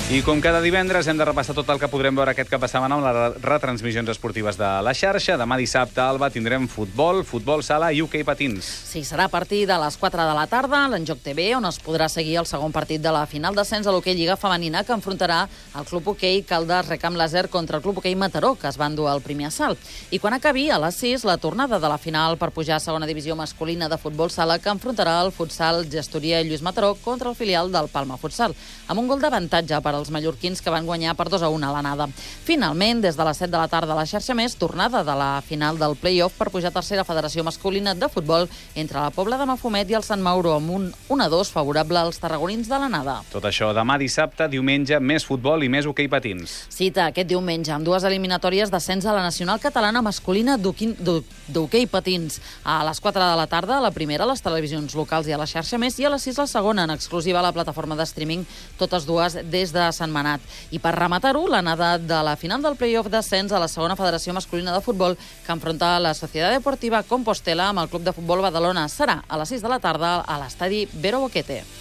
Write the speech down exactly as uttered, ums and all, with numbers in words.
I com cada divendres hem de repassar tot el que podrem veure aquest cap de setmana amb les retransmissions esportives de la xarxa. Demà dissabte, Alba, tindrem futbol, futbol sala i hoquei patins. Sí, serà a partir de les quatre de la tarda, a l'Enjoc T V, on es podrà seguir el segon partit de la final d'ascens a l'hoquei Lliga Femenina, que enfrontarà el Club Hoquei Caldes Recamp Laser contra el Club Hoquei Mataró, que es va endur el primer assalt. I quan acabi, a les sis, la tornada de la final per pujar a segona divisió masculina de futbol sala, que enfrontarà el futsal Gestoria Lluís Mataró contra el filial del Palma Futsal, amb un gol d'avantatge per als mallorquins, que van guanyar per dos a un a l'anada. Finalment, des de les set de la tarda a la xarxa més, tornada de la final del play-off per pujar a tercera federació masculina de futbol entre la Pobla de Mafumet i el Sant Mauro, amb un un a dos favorable als tarragonins de l'anada. Tot això demà dissabte, diumenge, més futbol i més hoquei patins. Cita aquest diumenge amb dues eliminatòries d'ascens a la nacional catalana masculina d'hoquei patins. A les quatre de la tarda, la primera a les televisions locals i a la xarxa més, i a les sis la segona, en exclusiva a la plataforma de streaming, totes dues des de Sant Manat. I per rematar-ho, l'anada de la final del play-off d'ascens a la segona federació masculina de futbol, que enfronta la Societat Deportiva Compostela amb el Club de Futbol Badalona. Serà a les sis de la tarda a l'estadi Vero Boquete.